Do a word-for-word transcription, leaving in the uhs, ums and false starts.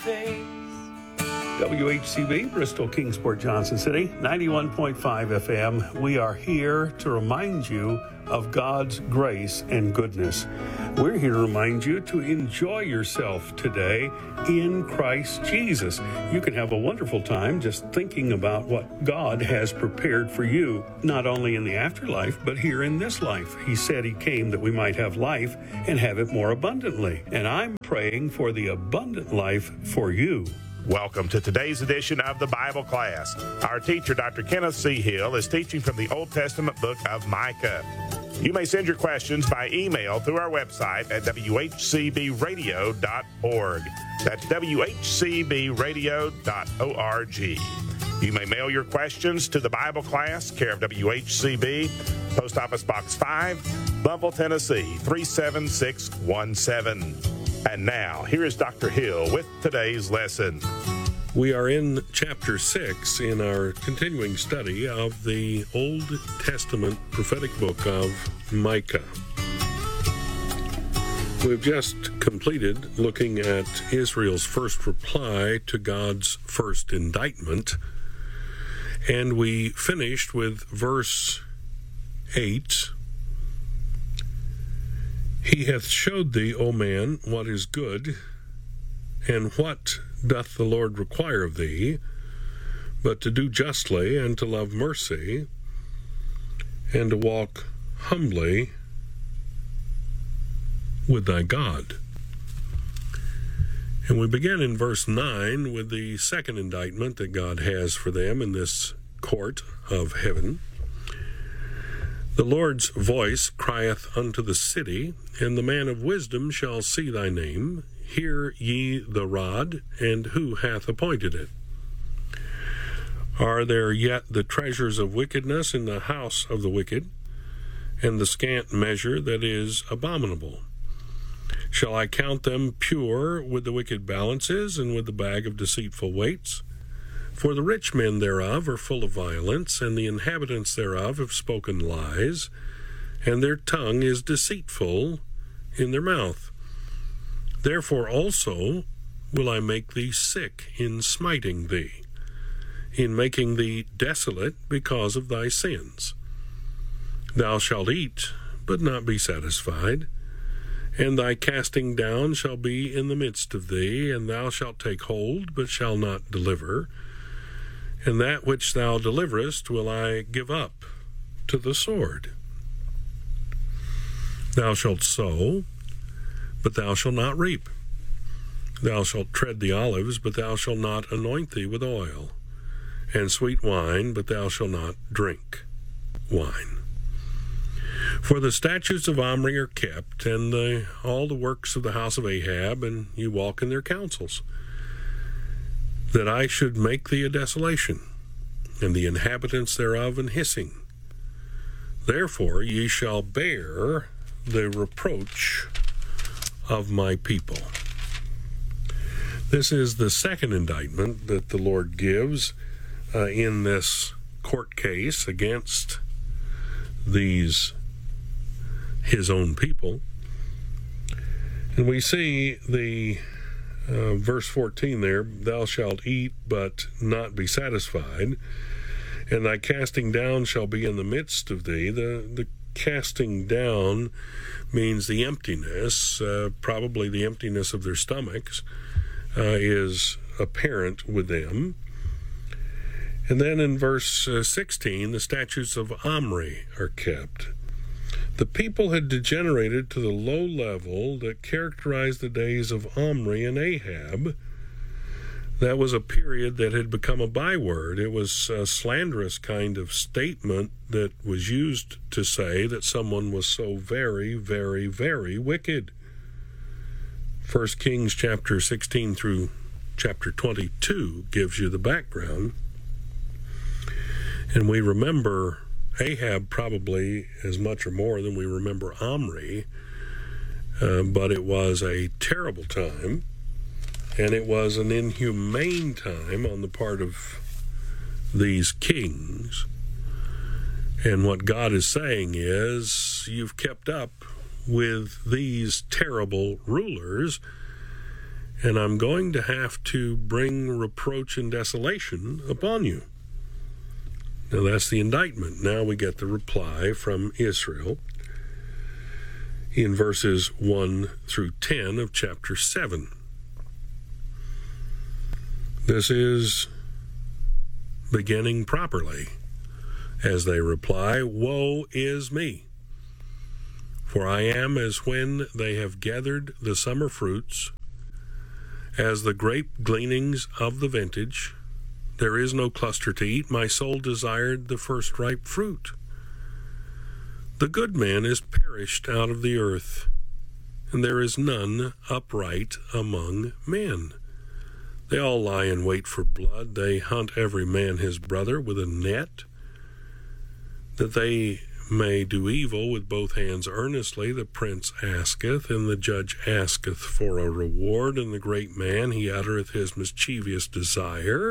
W H C B, Bristol, Kingsport, Johnson City, ninety-one point five F M. We are here to remind you of God's grace and goodness. We're here to remind you to enjoy yourself today in Christ Jesus. You can have a wonderful time just thinking about what God has prepared for you, not only in the afterlife, but here in this life. He said he came that we might have life and have it more abundantly. And I'm praying for the abundant life for you. Welcome to today's edition of the Bible class. Our teacher, Doctor Kenneth C. Hill, is teaching from the Old Testament book of Micah. You may send your questions by email through our website at w h c b radio dot org. That's w h c b radio dot org. You may mail your questions to the Bible class, care of W H C B, Post Office Box five, Bumble, Tennessee, three seven six one seven. And now, here is Doctor Hill with today's lesson. We are in chapter six in our continuing study of the Old Testament prophetic book of Micah. We've just completed looking at Israel's first reply to God's first indictment, and we finished with verse eight. He hath showed thee, O man, what is good, and what doth the Lord require of thee, but to do justly, and to love mercy, and to walk humbly with thy God. And we begin in verse nine with the second indictment that God has for them in this court of heaven. The Lord's voice crieth unto the city, and the man of wisdom shall see thy name. Hear ye the rod, and who hath appointed it? Are there yet the treasures of wickedness in the house of the wicked, and the scant measure that is abominable? Shall I count them pure with the wicked balances, and with the bag of deceitful weights? For the rich men thereof are full of violence, and the inhabitants thereof have spoken lies, and their tongue is deceitful in their mouth. Therefore also will I make thee sick in smiting thee, in making thee desolate because of thy sins. Thou shalt eat, but not be satisfied, and thy casting down shall be in the midst of thee, and thou shalt take hold, but shalt not deliver. And that which thou deliverest will I give up to the sword. Thou shalt sow, but thou shalt not reap. Thou shalt tread the olives, but thou shalt not anoint thee with oil, and sweet wine, but thou shalt not drink wine. For the statutes of Omri are kept, and the, all the works of the house of Ahab, and you walk in their counsels, that I should make thee a desolation, and the inhabitants thereof an hissing. Therefore ye shall bear the reproach of my people. This is the second indictment that the Lord gives uh, in this court case against these his own people. And we see the Uh, verse fourteen there, thou shalt eat, but not be satisfied, and thy casting down shall be in the midst of thee. The, the casting down means the emptiness, uh, probably the emptiness of their stomachs, uh, is apparent with them. And then in verse uh, sixteen, the statutes of Omri are kept. The people had degenerated to the low level that characterized the days of Omri and Ahab. That was a period that had become a byword. It was a slanderous kind of statement that was used to say that someone was so very, very, very wicked. First Kings chapter sixteen through chapter twenty-two gives you the background. And we remember Ahab probably as much or more than we remember Omri, uh, but it was a terrible time, and it was an inhumane time on the part of these kings. And what God is saying is, you've kept up with these terrible rulers, and I'm going to have to bring reproach and desolation upon you. Now that's the indictment. Now we get the reply from Israel in verses one through ten of chapter seven. This is beginning properly as they reply, "Woe is me! For I am as when they have gathered the summer fruits, as the grape gleanings of the vintage. There is no cluster to eat. My soul desired the first ripe fruit. The good man is perished out of the earth, and there is none upright among men. They all lie in wait for blood. They hunt every man his brother with a net, that they may do evil with both hands earnestly. The prince asketh, and the judge asketh for a reward, and the great man, he uttereth his mischievous desire.